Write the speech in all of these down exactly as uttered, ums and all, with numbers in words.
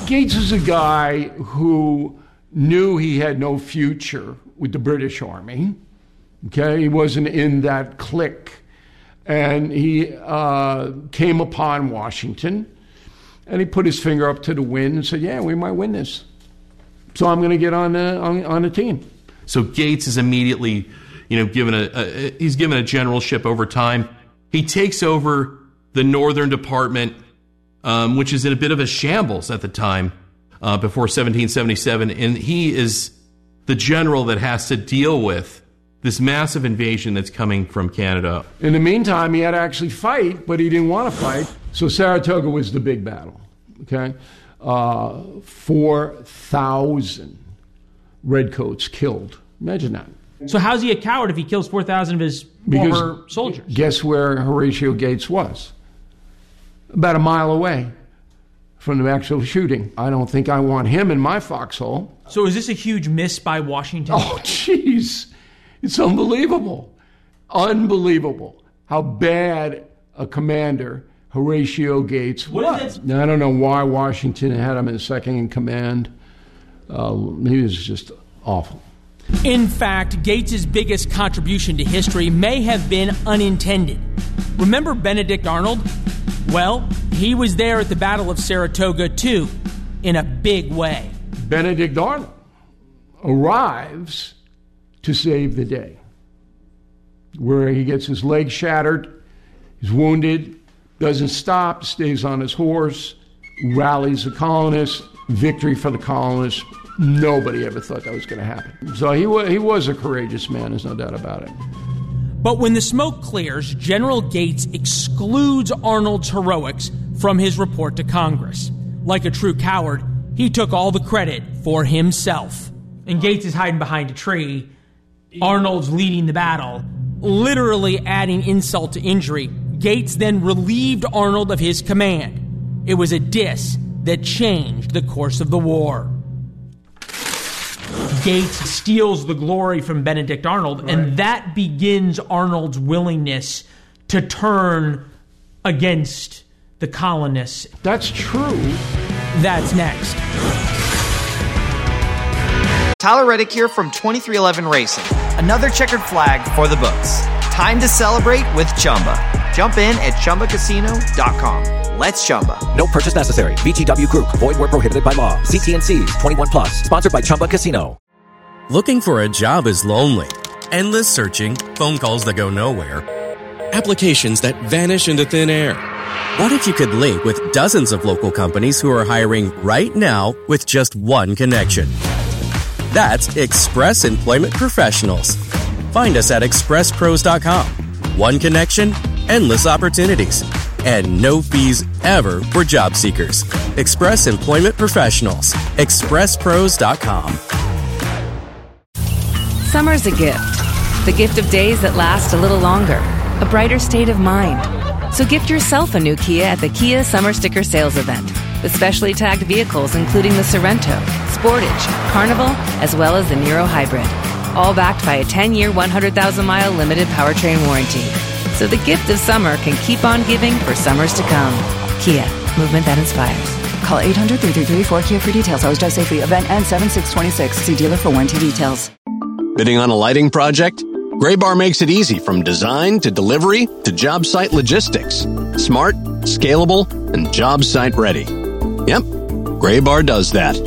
Gates is a guy who knew he had no future with the British Army. Okay, he wasn't in that clique. And he uh, came upon Washington, and he put his finger up to the wind and said, yeah, we might win this. So I'm going to get on the, on, on the team. So Gates is immediately, you know, given a, a he's given a generalship over time. He takes over the Northern Department, um, which is in a bit of a shambles at the time, uh, before seventeen seventy-seven, and he is the general that has to deal with this massive invasion that's coming from Canada. In the meantime, he had to actually fight, but he didn't want to fight. So Saratoga was the big battle, okay? Uh, four thousand redcoats killed. Imagine that. So how's he a coward if he kills four thousand of his because former soldiers? Guess where Horatio Gates was? About a mile away from the actual shooting. I don't think I want him in my foxhole. So is this a huge miss by Washington? Oh, jeez. It's unbelievable. Unbelievable how bad a commander Horatio Gates was. Now, I don't know why Washington had him in second in command. Uh, he was just awful. In fact, Gates's biggest contribution to history may have been unintended. Remember Benedict Arnold? Well, he was there at the Battle of Saratoga, too, in a big way. Benedict Arnold arrives to save the day, where he gets his leg shattered, he's wounded, doesn't stop, stays on his horse, rallies the colonists, victory for the colonists. Nobody ever thought that was going to happen. So he was, he was a courageous man, there's no doubt about it. But when the smoke clears, General Gates excludes Arnold's heroics from his report to Congress. Like a true coward, he took all the credit for himself. And Gates is hiding behind a tree. Arnold's leading the battle, literally adding insult to injury. Gates then relieved Arnold of his command. It was a diss that changed the course of the war. Gates steals the glory from Benedict Arnold, right. And that begins Arnold's willingness to turn against the colonists. That's true. That's next. Tyler Reddick here from twenty-three eleven Racing. Another checkered flag for the books. Time to celebrate with Chumba. Jump in at Chumba Casino dot com. Let's Chumba. No purchase necessary. V G W Group. Void where prohibited by law. See T and C's. twenty-one plus. Sponsored by Chumba Casino. Looking for a job is lonely. Endless searching, phone calls that go nowhere, applications that vanish into thin air. What if you could link with dozens of local companies who are hiring right now with just one connection? That's Express Employment Professionals. Find us at express pros dot com. One connection, endless opportunities, and no fees ever for job seekers. Express Employment Professionals. express pros dot com. Summer's a gift. The gift of days that last a little longer. A brighter state of mind. So gift yourself a new Kia at the Kia Summer Sticker Sales Event. With specially tagged vehicles including the Sorrento, Sportage, Carnival, as well as the Niro Hybrid. All backed by a ten-year, one hundred thousand mile limited powertrain warranty. So the gift of summer can keep on giving for summers to come. Kia, movement that inspires. Call eight hundred, three three three, four K I A for details. Always drive safely. Event ends seven six twenty-six. See dealer for warranty details. Bidding on a lighting project? Graybar makes it easy from design to delivery to job site logistics. Smart, scalable, and job site ready. Yep, Graybar does that.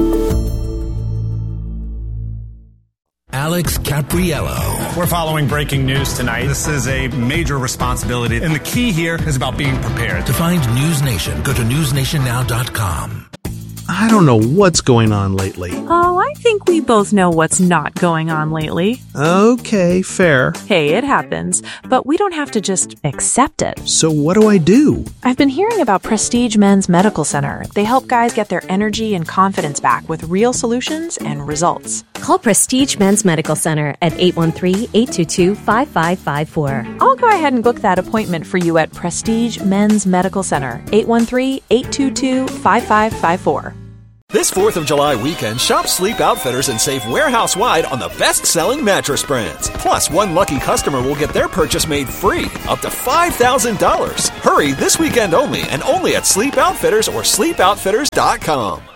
Alex Capriello. We're following breaking news tonight. This is a major responsibility, and the key here is about being prepared. To find News Nation, go to news nation now dot com. I don't know what's going on lately. Oh, I think we both know what's not going on lately. Okay, fair. Hey, it happens, but we don't have to just accept it. So what do I do? I've been hearing about Prestige Men's Medical Center. They help guys get their energy and confidence back with real solutions and results. Call Prestige Men's Medical Center at eight one three, eight two two, five five five four. I'll go ahead and book that appointment for you at Prestige Men's Medical Center, eight one three, eight two two, five five five four. This fourth of July weekend, shop Sleep Outfitters and save warehouse-wide on the best-selling mattress brands. Plus, one lucky customer will get their purchase made free, up to five thousand dollars. Hurry, this weekend only, and only at Sleep Outfitters or sleep outfitters dot com.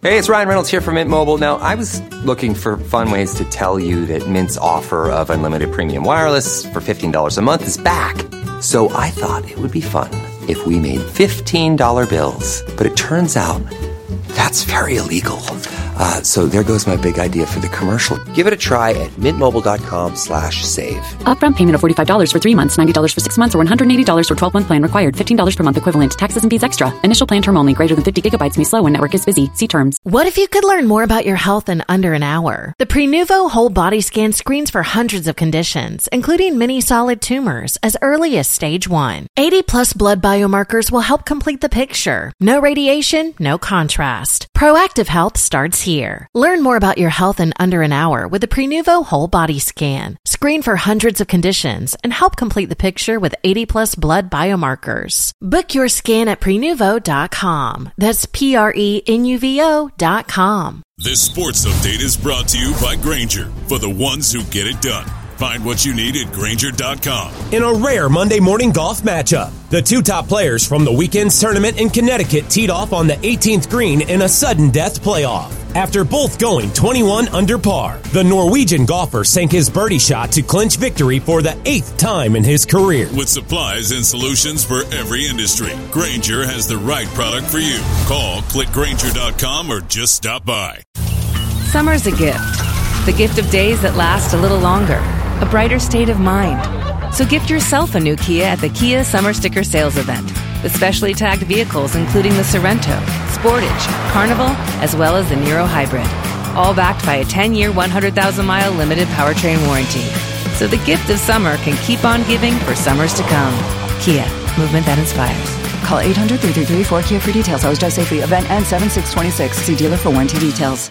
Hey, it's Ryan Reynolds here from Mint Mobile. Now, I was looking for fun ways to tell you that Mint's offer of unlimited premium wireless for fifteen dollars a month is back. So I thought it would be fun if we made fifteen dollar bills. But it turns out that's very illegal. Uh, so there goes my big idea for the commercial. Give it a try at mintmobile.com slash save. Upfront payment of forty-five dollars for three months, ninety dollars for six months, or one hundred eighty dollars for twelve-month plan required. fifteen dollars per month equivalent. Taxes and fees extra. Initial plan term only. Greater than fifty gigabytes may slow when network is busy. See terms. What if you could learn more about your health in under an hour? The Prenuvo Whole Body Scan screens for hundreds of conditions, including many solid tumors, as early as stage one. eighty plus blood biomarkers will help complete the picture. No radiation, no contrast. Proactive health starts here. Learn more about your health in under an hour with the Prenuvo Whole Body Scan. Screen for hundreds of conditions and help complete the picture with eighty plus blood biomarkers. Book your scan at prenuvo dot com. That's P R E N U V O dot com. This sports update is brought to you by Grainger, for the ones who get it done. Find what you need at Grainger dot com. In a rare Monday morning golf matchup, the two top players from the weekend's tournament in Connecticut teed off on the eighteenth green in a sudden death playoff. After both going twenty-one under par, the Norwegian golfer sank his birdie shot to clinch victory for the eighth time in his career. With supplies and solutions for every industry, Grainger has the right product for you. Call, click Grainger dot com, or just stop by. Summer's a gift. The gift of days that last a little longer. A brighter state of mind. So gift yourself a new Kia at the Kia Summer Sticker Sales Event. With specially tagged vehicles including the Sorrento, Sportage, Carnival, as well as the Niro Hybrid. All backed by a ten-year, one hundred thousand mile limited powertrain warranty. So the gift of summer can keep on giving for summers to come. Kia, movement that inspires. Call eight hundred, three three three, four K I A for details. Always drive safely. Event ends seven six twenty-six. See dealer for warranty details.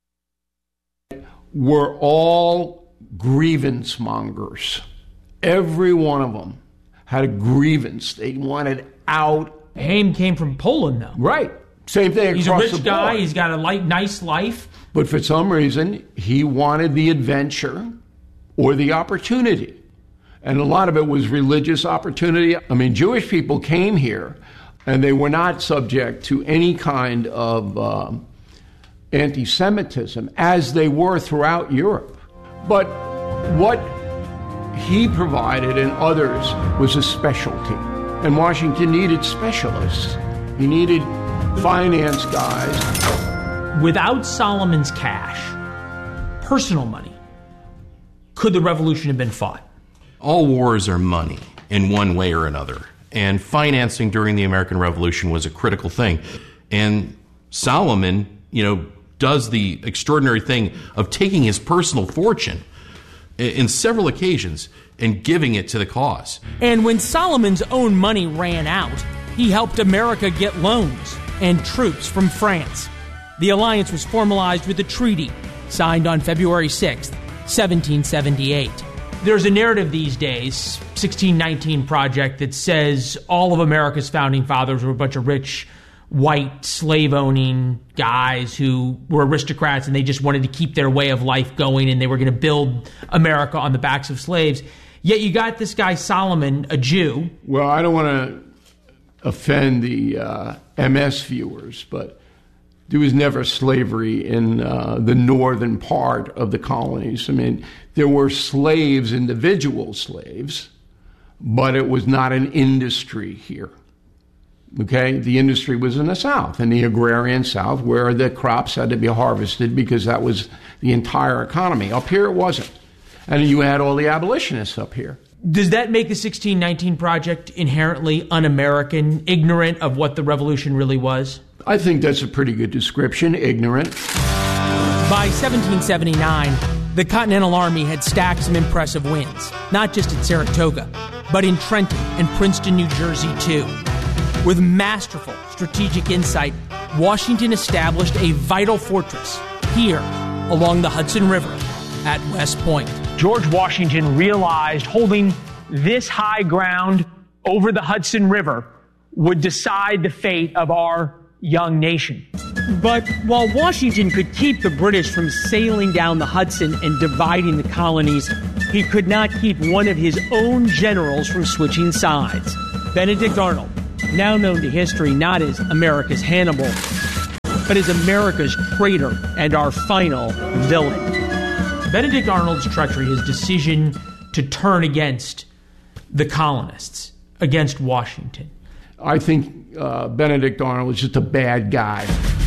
We're all grievance mongers. Every one of them had a grievance. They wanted out. Haim came from Poland, though. Right. Same thing He's a across rich the guy. board. He's got a light, nice life. But for some reason, he wanted the adventure or the opportunity. And a lot of it was religious opportunity. I mean, Jewish people came here, and they were not subject to any kind of uh, anti-Semitism, as they were throughout Europe. But what he provided and others was a specialty. And Washington needed specialists. He needed finance guys. Without Solomon's cash, personal money, could the revolution have been fought? All wars are money in one way or another. And financing during the American Revolution was a critical thing. And Solomon, you know, does the extraordinary thing of taking his personal fortune in several occasions and giving it to the cause. And when Solomon's own money ran out, he helped America get loans and troops from France. The alliance was formalized with a treaty signed on February sixth, seventeen seventy-eight. There's a narrative these days, sixteen nineteen Project, that says all of America's founding fathers were a bunch of rich, white, slave-owning guys who were aristocrats, and they just wanted to keep their way of life going, and they were going to build America on the backs of slaves. Yet you got this guy Solomon, a Jew. Well, I don't want to offend the uh, M S viewers, but there was never slavery in uh, the northern part of the colonies. I mean, there were slaves, individual slaves, but it was not an industry here. Okay, the industry was in the South, in the agrarian South, where the crops had to be harvested because that was the entire economy. Up here, it wasn't. And you had all the abolitionists up here. Does that make the sixteen nineteen Project inherently un-American, ignorant of what the revolution really was? I think that's a pretty good description, ignorant. By seventeen seventy-nine, the Continental Army had stacked some impressive wins, not just at Saratoga, but in Trenton and Princeton, New Jersey, too. With masterful strategic insight, Washington established a vital fortress here along the Hudson River at West Point. George Washington realized holding this high ground over the Hudson River would decide the fate of our young nation. But while Washington could keep the British from sailing down the Hudson and dividing the colonies, he could not keep one of his own generals from switching sides. Benedict Arnold, now known to history not as America's Hannibal, but as America's traitor and our final villain. Benedict Arnold's treachery, his decision to turn against the colonists, against Washington. I think uh, Benedict Arnold was just a bad guy.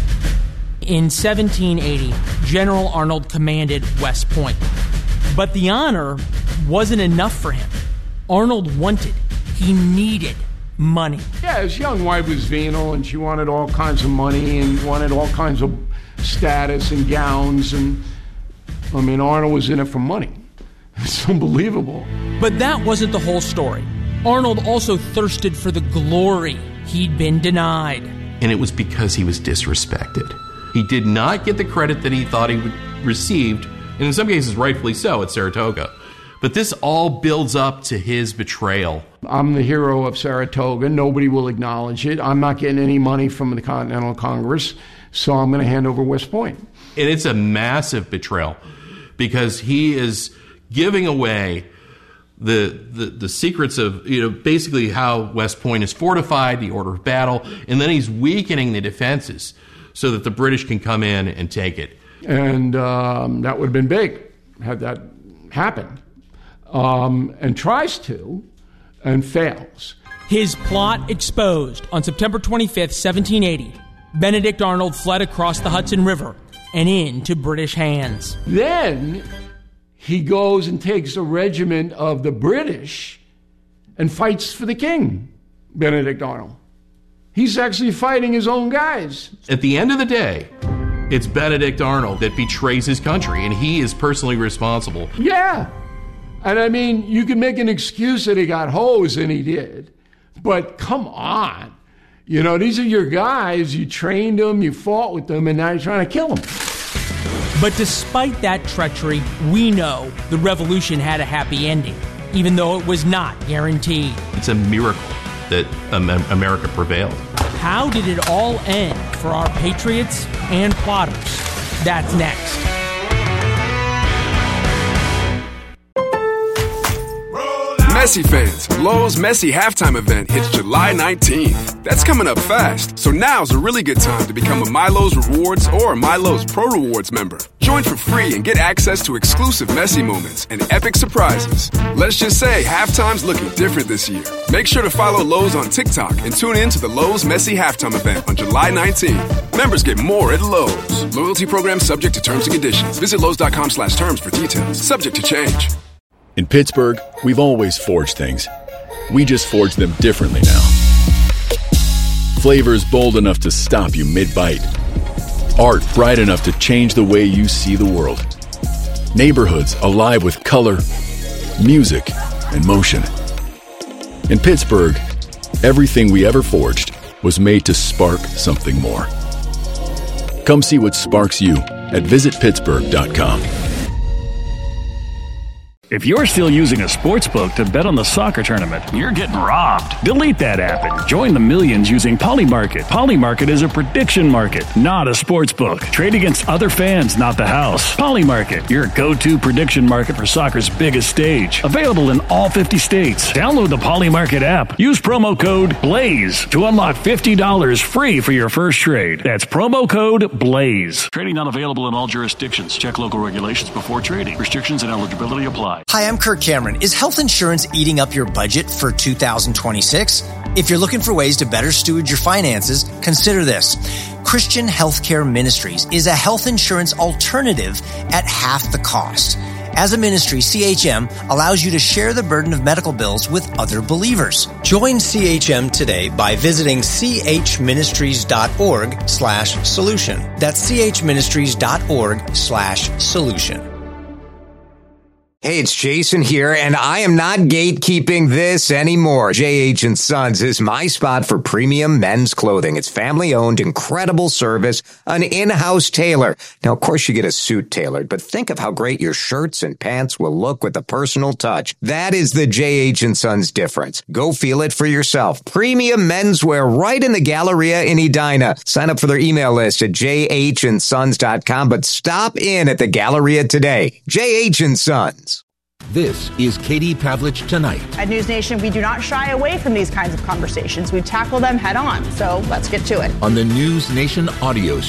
In seventeen eighty, General Arnold commanded West Point. But the honor wasn't enough for him. Arnold wanted, he needed money. Yeah, his young wife was venal, and she wanted all kinds of money and wanted all kinds of status and gowns. And, I mean, Arnold was in it for money. It's unbelievable. But that wasn't the whole story. Arnold also thirsted for the glory he'd been denied. And it was because he was disrespected. He did not get the credit that he thought he would received, and in some cases rightfully so, at Saratoga. But this all builds up to his betrayal. I'm the hero of Saratoga. Nobody will acknowledge it. I'm not getting any money from the Continental Congress, so I'm going to hand over West Point. And it's a massive betrayal because he is giving away the, the the secrets of, you know, basically how West Point is fortified, the order of battle, and then he's weakening the defenses so that the British can come in and take it. And um, that would have been big had that happened. Um, and tries to, and fails. His plot exposed on September twenty-fifth, seventeen eighty. Benedict Arnold fled across the Hudson River and into British hands. Then he goes and takes a regiment of the British and fights for the king, Benedict Arnold. He's actually fighting his own guys. At the end of the day, it's Benedict Arnold that betrays his country, and he is personally responsible. Yeah. And I mean, you can make an excuse that he got hosed, and he did. But come on. You know, these are your guys. You trained them, you fought with them, and now you're trying to kill them. But despite that treachery, we know the revolution had a happy ending, even though it was not guaranteed. It's a miracle that America prevailed. How did it all end for our patriots and plotters? That's next. Messi fans, Lowe's Messi halftime event hits July nineteenth. That's coming up fast, so now's a really good time to become a MyLowe's Rewards or MyLowe's Pro Rewards member. Join for free and get access to exclusive Messi moments and epic surprises. Let's just say halftime's looking different this year. Make sure to follow Lowe's on TikTok and tune in to the Lowe's Messi halftime event on July nineteenth. Members get more at Lowe's. Loyalty program subject to terms and conditions. Visit Lowe's.com slash terms for details. Subject to change. In Pittsburgh, we've always forged things. We just forge them differently now. Flavors bold enough to stop you mid-bite. Art bright enough to change the way you see the world. Neighborhoods alive with color, music, and motion. In Pittsburgh, everything we ever forged was made to spark something more. Come see what sparks you at visit pittsburgh dot com. If you're still using a sportsbook to bet on the soccer tournament, you're getting robbed. Delete that app and join the millions using Polymarket. Polymarket is a prediction market, not a sportsbook. Trade against other fans, not the house. Polymarket, your go-to prediction market for soccer's biggest stage. Available in all fifty states. Download the Polymarket app. Use promo code BLAZE to unlock fifty dollars free for your first trade. That's promo code BLAZE. Trading not available in all jurisdictions. Check local regulations before trading. Restrictions and eligibility apply. Hi, I'm Kirk Cameron. Is health insurance eating up your budget for two thousand twenty-six? If you're looking for ways to better steward your finances, consider this. Christian Healthcare Ministries is a health insurance alternative at half the cost. As a ministry, C H M allows you to share the burden of medical bills with other believers. Join C H M today by visiting chministries.org slash solution. That's chministries.org slash solution. Hey, it's Jason here, and I am not gatekeeping this anymore. J H and Sons is my spot for premium men's clothing. It's family-owned, incredible service, an in-house tailor. Now, of course, you get a suit tailored, but think of how great your shirts and pants will look with a personal touch. That is the J H and Sons difference. Go feel it for yourself. Premium menswear right in the Galleria in Edina. Sign up for their email list at j h and sons dot com, but stop in at the Galleria today. J H and Sons. This is Katie Pavlich Tonight. At News Nation, we do not shy away from these kinds of conversations. We tackle them head on. So let's get to it. On the News Nation audio